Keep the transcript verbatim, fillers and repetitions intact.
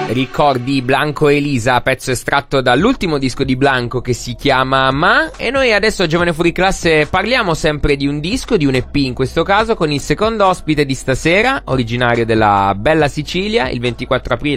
Ricordi Blanco Elisa, pezzo estratto dall'ultimo disco di Blanco che si chiama Ma. E noi adesso a Giovane Fuori Classe parliamo sempre di un disco, di un E P in questo caso, con il secondo ospite di stasera, originario della bella Sicilia, il ventiquattro aprile